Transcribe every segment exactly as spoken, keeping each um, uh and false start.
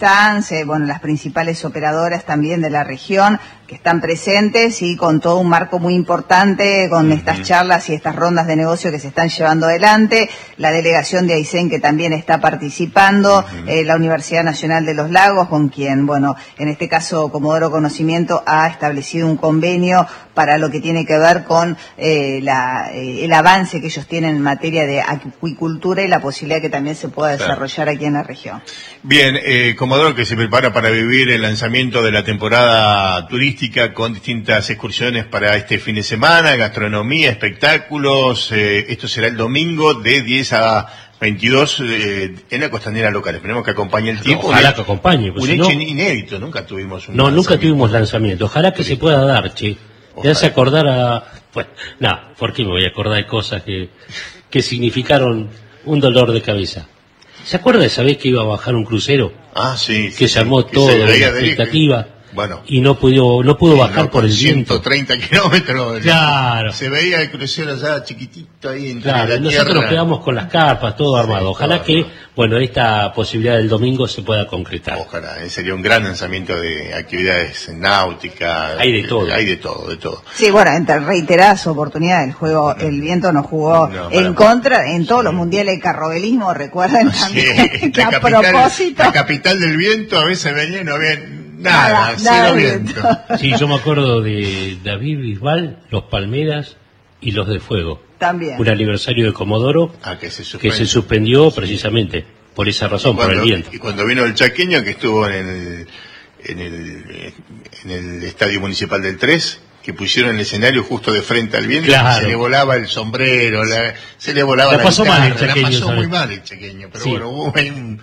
están, se, bueno, las principales operadoras también de la región que están presentes y con todo un marco muy importante, con uh-huh. estas charlas y estas rondas de negocio que se están llevando adelante, la delegación de Aysén que también está participando, uh-huh. eh, la Universidad Nacional de los Lagos, con quien, bueno, en este caso Comodoro Conocimiento ha establecido un convenio para lo que tiene que ver con eh, la, eh, el avance que ellos tienen en materia de acuicultura y la posibilidad que también se pueda desarrollar aquí en la región. Bien, eh, Comodoro que se prepara para vivir el lanzamiento de la temporada turística con distintas excursiones para este fin de semana, gastronomía, espectáculos, eh, esto será el domingo de diez a veintidós eh, en la costanera local. Esperemos que acompañe el tiempo. Ojalá que acompañe. Pues un hecho no, inédito, nunca tuvimos un No, nunca tuvimos lanzamiento. Ojalá que sí. se pueda dar, che. Te hace acordar a... Bueno, no, ¿por qué me voy a acordar de cosas que, que significaron un dolor de cabeza? ¿Se acuerda esa vez que iba a bajar un crucero? Ah, sí. Que sí, se armó que todo, se la expectativa. Bueno. Y no pudo, no pudo sí, bajar no, por el ciento treinta viento. kilómetros. Claro. Se veía el crucero ya chiquitito ahí entre claro, la nosotros tierra. nos quedamos con las carpas, todo armado. Sí, Ojalá todo que, armado. bueno, esta posibilidad del domingo se pueda concretar. Ojalá, sería un gran lanzamiento de actividades náuticas. Hay de todo. Hay de todo, de todo. Sí, bueno, entre reiteradas oportunidades, el juego, el viento nos jugó no, en contra, en todos sí. los mundiales de carrobelismo, recuerden también sí, que a capital, propósito. La capital del viento a veces venía y no había nada, nada cero nada viento. viento. Sí, yo me acuerdo de David Bisbal, los Palmeras y los de Fuego. También. Un aniversario de Comodoro ah, que, se que se suspendió sí. precisamente por esa razón, cuando, por el viento. Y cuando vino el chaqueño que estuvo en el, en el, en el Estadio Municipal del tres, que pusieron el escenario justo de frente al viento, claro. se le volaba el sombrero, la, se le volaba la, la pasó guitarra, mal el chaqueño, la pasó ¿sabes? muy mal el chaqueño, pero sí. bueno, hubo ahí un,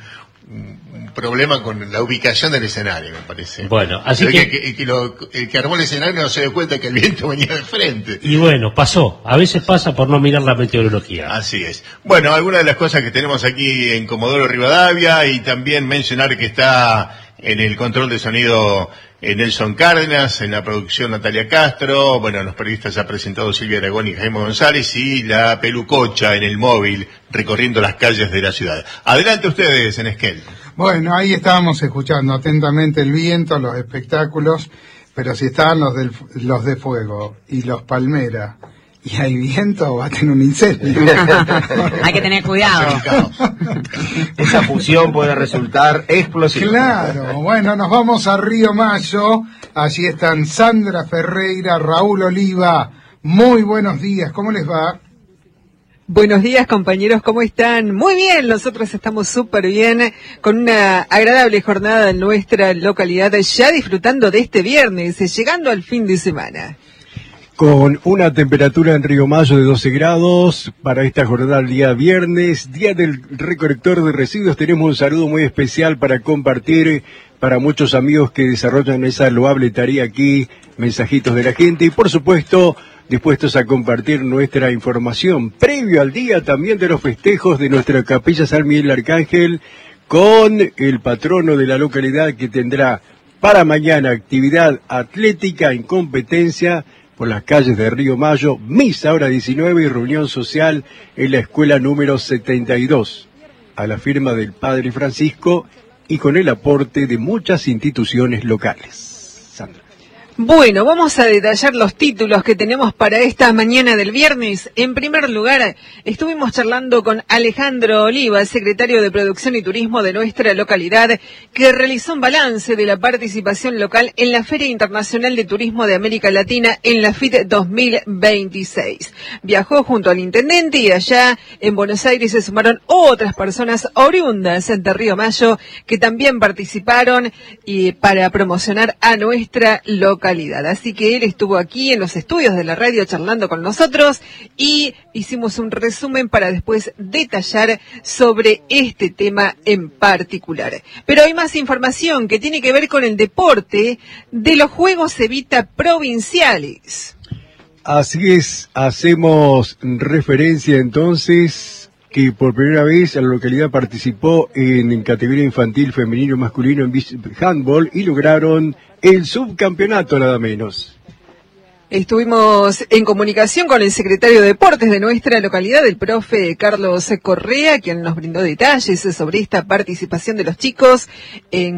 un problema con la ubicación del escenario, me parece. Bueno, así pero que... que, que, que lo, el que armó el escenario no se dio cuenta que el viento venía de frente. Y bueno, pasó, a veces pasa por no mirar la meteorología. Así es. Bueno, algunas de las cosas que tenemos aquí en Comodoro Rivadavia, y también mencionar que está en el control de sonido Nelson Cárdenas, en la producción Natalia Castro, bueno, los periodistas ha presentado Silvia Aragón y Jaime González, y la pelucocha en el móvil recorriendo las calles de la ciudad. Adelante ustedes en Esquel. Bueno, ahí estábamos escuchando atentamente el viento, los espectáculos, pero si estaban los, del, los de Fuego y los Palmeras y hay viento, va a tener un incendio. Hay que tener cuidado. Esa fusión puede resultar explosiva. Claro, bueno, nos vamos a Río Mayo. Allí están Sandra Ferreira, Raúl Oliva. Muy buenos días, ¿cómo les va? Buenos días, compañeros, ¿cómo están? Muy bien, nosotros estamos súper bien, con una agradable jornada en nuestra localidad, ya disfrutando de este viernes, llegando al fin de semana. Con una temperatura en Río Mayo de doce grados para esta jornada del día viernes, día del recolector de residuos. Tenemos un saludo muy especial para compartir para muchos amigos que desarrollan esa loable tarea aquí, mensajitos de la gente y por supuesto dispuestos a compartir nuestra información previo al día también de los festejos de nuestra Capilla San Miguel Arcángel con el patrono de la localidad que tendrá para mañana actividad atlética en competencia por las calles de Río Mayo, misa hora diecinueve y reunión social en la escuela número setenta y dos, a la firma del Padre Francisco y con el aporte de muchas instituciones locales. Sandra. Bueno, vamos a detallar los títulos que tenemos para esta mañana del viernes. En primer lugar, estuvimos charlando con Alejandro Oliva, secretario de Producción y Turismo de nuestra localidad, que realizó un balance de la participación local en la Feria Internacional de Turismo de América Latina en la F I T dos mil veintiséis. Viajó junto al intendente y allá en Buenos Aires se sumaron otras personas oriundas de Río Mayo que también participaron y para promocionar a nuestra localidad. Así que él estuvo aquí en los estudios de la radio charlando con nosotros y hicimos un resumen para después detallar sobre este tema en particular. Pero hay más información que tiene que ver con el deporte de los Juegos Evita Provinciales. Así es, hacemos referencia entonces que por primera vez la localidad participó en categoría infantil, femenino, masculino en handball y lograron el subcampeonato nada menos. Estuvimos en comunicación con el secretario de Deportes de nuestra localidad, el profe Carlos Correa, quien nos brindó detalles sobre esta participación de los chicos en